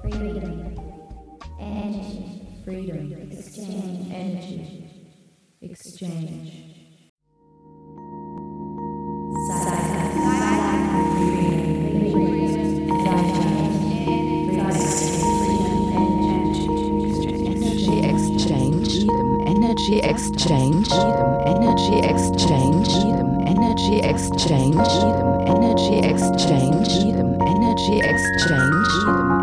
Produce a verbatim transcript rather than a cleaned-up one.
freedom, energy, freedom, exchange, energy, exchange. Energy exchange, energy exchange, energy exchange, energy exchange, energy exchange, energy exchange.